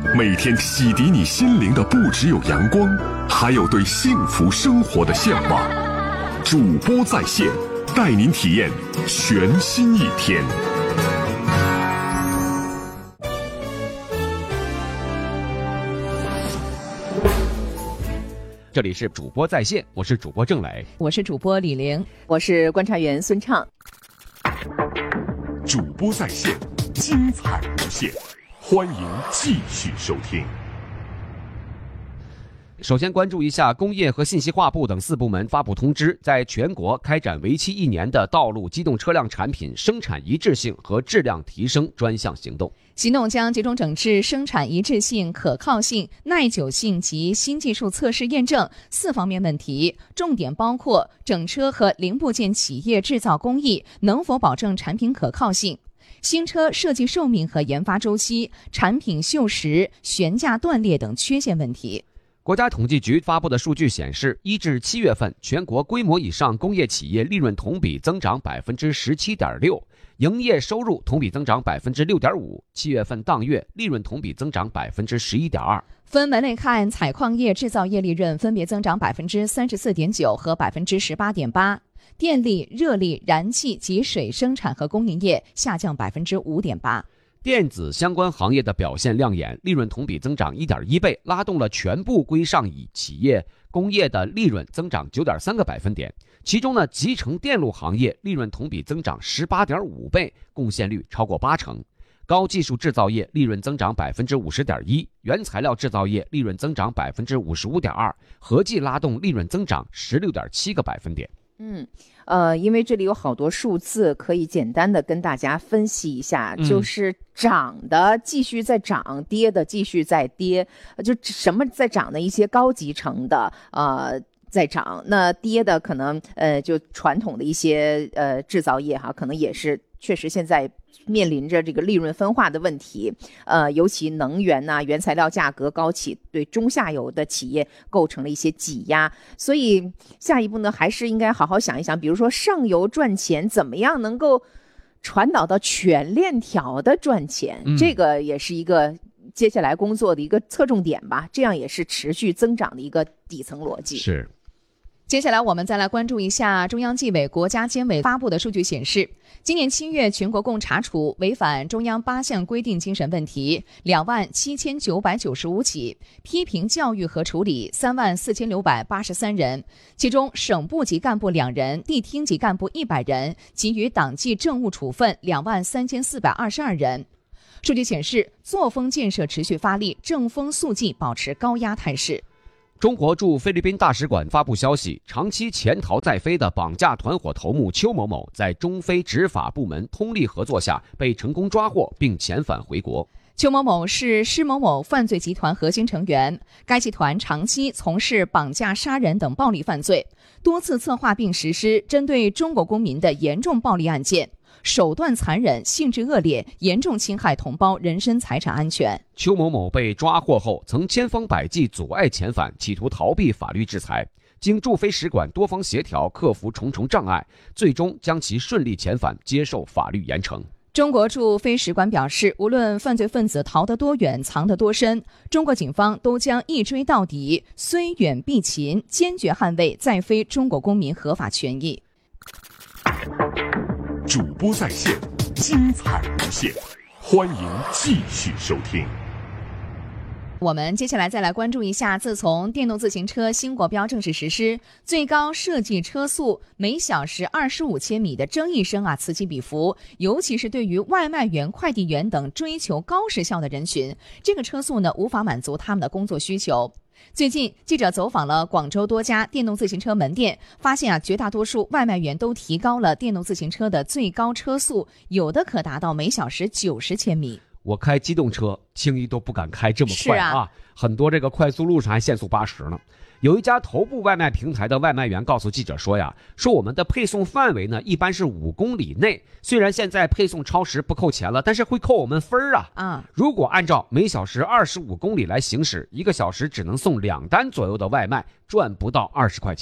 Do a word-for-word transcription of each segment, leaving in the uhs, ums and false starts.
每天洗涤你心灵的不只有阳光，还有对幸福生活的向往。主播在线，带您体验全新一天。 这里是主播在线，我是主播郑磊， 我是主播李玲， 我是观察员孙畅。 主播在线，精彩无限，欢迎继续收听。 首先关注一下工业和信息化部等四部门发布通知，在全国开展为期一年的道路机动车辆产品生产一致性和质量提升专项行动。 行动将集中整治生产一致性、可靠性、耐久性及新技术测试验证四方面问题，重点包括整车和零部件企业制造工艺能否保证产品可靠性、新车设计寿命和研发周期、产品锈蚀、悬架断裂等缺陷问题。 国家统计局发布的数据显示，一至七月份，全国规模以上工业企业利润同比增长百分之十七点六，营业收入同比增长百分之六点五。七月份当月利润同比增长百分之十一点二。 分门类看，采矿业、制造业利润分别增长百分之三十四点九和百分之十八点八，电力、热力、燃气及水生产和供应业下降百分之五点八。 电子相关行业的表现亮眼，利润同比增长 一点一倍，拉动了全部规上乙企业工业的利润增长 九点三个百分点。其中呢，集成电路行业利润同比增长 十八点五倍，贡献率超过八成。高技术制造业利润增长 百分之五十点一， 原材料制造业利润增长 百分之五十五点二， 合计拉动利润增长 十六点七个百分点。 嗯，呃，因为这里有好多数字，可以简单的跟大家分析一下，嗯、就是涨的继续在涨，跌的继续在跌，就什么在涨的一些高集成的，呃。在涨，那跌的可能呃就传统的一些呃制造业哈，可能也是确实现在面临着这个利润分化的问题，呃，尤其能源呐、啊、原材料价格高企，对中下游的企业构成了一些挤压，所以下一步呢，还是应该好好想一想，比如说上游赚钱怎么样能够传导到全链条的赚钱，嗯、这个也是一个接下来工作的一个侧重点吧，这样也是持续增长的一个底层逻辑。 是。 接下来我们再来关注一下中央纪委国家监委发布的数据显示，今年七月全国共查处违反中央八项规定精神问题两万七千九百九十五起，批评教育和处理三万四千六百八十三人，其中省部级干部两人，地厅级干部一百人，给予党纪政务处分两万三千四百二十二人。数据显示，作风建设持续发力，正风肃纪保持高压态势。 中国驻菲律宾大使馆发布消息，长期潜逃在菲的绑架团伙头目邱某某在中非执法部门通力合作下被成功抓获并遣返回国。 邱某某是施某某犯罪集团核心成员，该集团长期从事绑架、杀人等暴力犯罪，多次策划并实施针对中国公民的严重暴力案件，手段残忍，性质恶劣，严重侵害同胞人身财产安全。 邱某某被抓获后，曾千方百计阻碍遣返，企图逃避法律制裁。经驻菲使馆多方协调，克服重重障碍，最终将其顺利遣返，接受法律严惩。 中国驻菲使馆表示，无论犯罪分子逃得多远，藏得多深，中国警方都将一追到底，虽远必擒，坚决捍卫在菲中国公民合法权益。 主播在线，精彩无限，欢迎继续收听。 我们接下来再来关注一下，自从电动自行车新国标正式实施，最高设计车速每小时二十五千米的争议声啊此起彼伏，尤其是对于外卖员、快递员等追求高时效的人群，这个车速呢无法满足他们的工作需求。最近，记者走访了广州多家电动自行车门店，发现啊，绝大多数外卖员都提高了电动自行车的最高车速，有的可达到每小时九十千米。 我开机动车轻易都不敢开这么快 啊, 啊很多这个快速路上还限速八十呢。有一家头部外卖平台的外卖员告诉记者说呀，说我们的配送范围呢一般是五公里内，虽然现在配送超时不扣钱了，但是会扣我们分啊。啊，如果按照每小时二十五公里来行驶，一个小时只能送两单左右的外卖，赚不到二十块钱。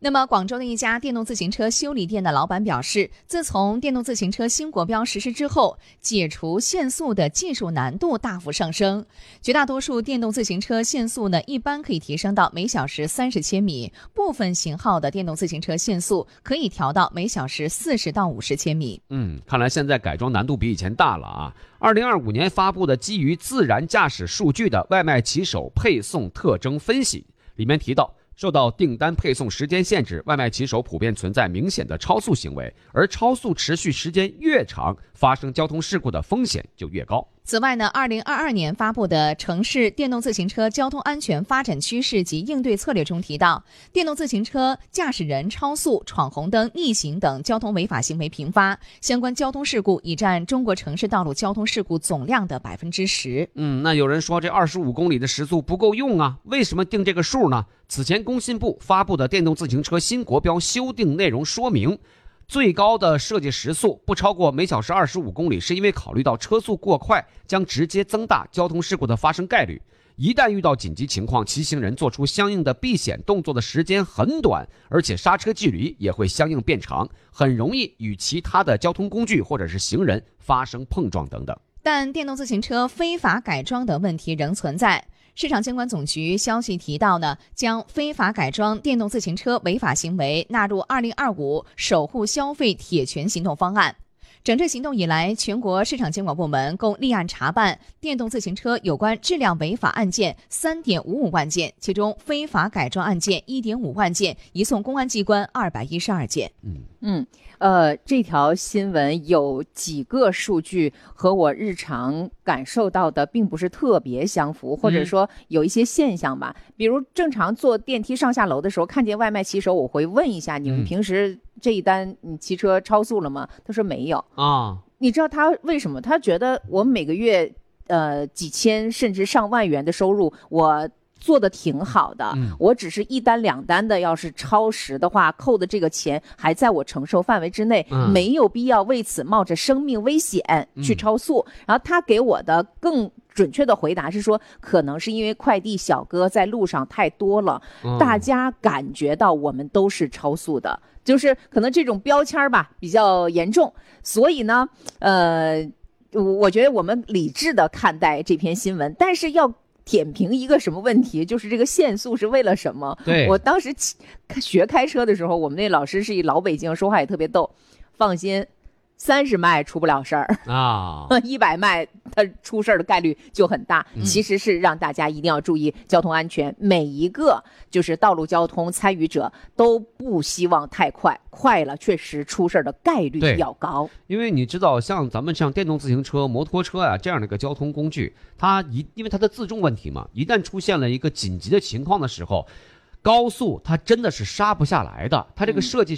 那么，广州的一家电动自行车修理店的老板表示，自从电动自行车新国标实施之后，解除限速的技术难度大幅上升。绝大多数电动自行车限速呢，一般可以提升到每小时三十千米，部分型号的电动自行车限速可以调到每小时四十到五十千米。 嗯，看来现在改装难度比以前大了啊。二零二五年发布的基于自然驾驶数据的外卖骑手配送特征分析里面提到，受到订单配送时间限制，外卖骑手普遍存在明显的超速行为，而超速持续时间越长，发生交通事故的风险就越高。 此外呢，二零二二年发布的《城市电动自行车交通安全发展趋势及应对策略》中提到，电动自行车驾驶人超速、闯红灯、逆行等交通违法行为频发，相关交通事故已占中国城市道路交通事故总量的百分之十。 嗯，那有人说这二十五公里的时速不够用啊？为什么定这个数呢？此前工信部发布的电动自行车新国标修订内容说明，最高的设计时速不超过每小时二十五公里，是因为考虑到车速过快将直接增大交通事故的发生概率。一旦遇到紧急情况，骑行人做出相应的避险动作的时间很短，而且刹车距离也会相应变长，很容易与其他的交通工具或者是行人发生碰撞等等。 但电动自行车非法改装的问题仍存在。市场监管总局消息提到呢，将非法改装电动自行车违法行为纳入二零二五守护消费铁拳行动方案。整治行动以来，全国市场监管部门共立案查办电动自行车有关质量违法案件 三点五五万件，其中非法改装案件 一点五万件，移送公安机关二百一十二件。 嗯嗯，呃，这条新闻有几个数据和我日常感受到的并不是特别相符，或者说有一些现象吧。嗯、比如正常坐电梯上下楼的时候，看见外卖骑手，我会问一下你们平时这一单你骑车超速了吗？他说没有啊。 你知道他为什么？他觉得我每个月呃几千甚至上万元的收入，我做的挺好的、嗯、我只是一单两单的要是超时的话，扣的这个钱还在我承受范围之内、嗯、没有必要为此冒着生命危险去超速、嗯、然后他给我的更准确的回答是说，可能是因为快递小哥在路上太多了、嗯、大家感觉到我们都是超速的，就是可能这种标签吧比较严重，所以呢呃我觉得我们理智的看待这篇新闻，但是要点评一个什么问题，就是这个限速是为了什么？ 对， 我当时学开车的时候，我们那老师是一老北京，说话也特别逗。放心，三十迈出不了事儿啊， 一百迈它出事儿的概率就很大、嗯。其实是让大家一定要注意交通安全，每一个就是道路交通参与者都不希望太快，快了确实出事儿的概率要高。 因为你知道，像咱们像电动自行车、摩托车啊这样的一个交通工具，它一因为它的自重问题嘛，一旦出现了一个紧急的情况的时候，高速它真的是刹不下来的，它这个设计